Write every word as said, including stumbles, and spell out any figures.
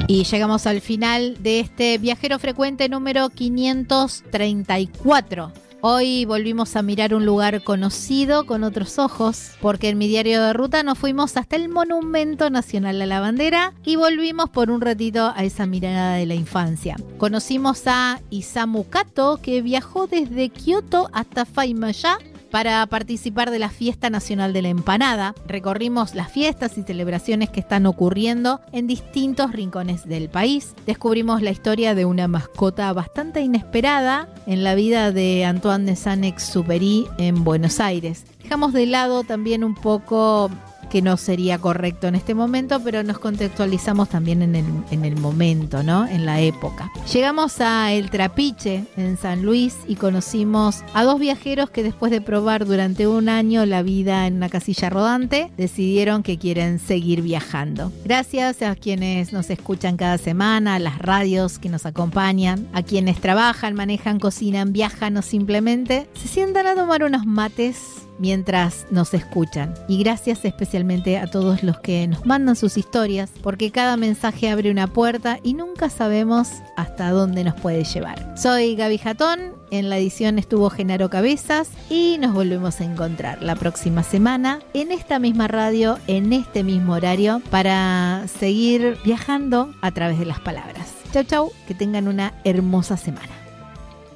Y llegamos al final de este viajero frecuente número quinientos treinta y cuatro. Hoy volvimos a mirar un lugar conocido con otros ojos, porque en mi diario de ruta nos fuimos hasta el Monumento Nacional a la Bandera y volvimos por un ratito a esa mirada de la infancia. Conocimos a Isamu Kato, que viajó desde Kioto hasta Faimayá para participar de la Fiesta Nacional de la Empanada. Recorrimos las fiestas y celebraciones que están ocurriendo en distintos rincones del país. Descubrimos la historia de una mascota bastante inesperada en la vida de Antoine de Saint-Exupéry en Buenos Aires. Dejamos de lado también un poco, que no sería correcto en este momento, pero nos contextualizamos también en el, en el momento, ¿no? En la época. Llegamos a El Trapiche, en San Luis, y conocimos a dos viajeros que después de probar durante un año la vida en una casilla rodante, decidieron que quieren seguir viajando. Gracias a quienes nos escuchan cada semana, a las radios que nos acompañan, a quienes trabajan, manejan, cocinan, viajan o simplemente se sientan a tomar unos mates mientras nos escuchan. Y gracias especialmente a todos los que nos mandan sus historias, porque cada mensaje abre una puerta y nunca sabemos hasta dónde nos puede llevar. Soy Gaby Jatón, en la edición estuvo Genaro Cabezas y nos volvemos a encontrar la próxima semana en esta misma radio, en este mismo horario, para seguir viajando a través de las palabras. Chau chau, que tengan una hermosa semana.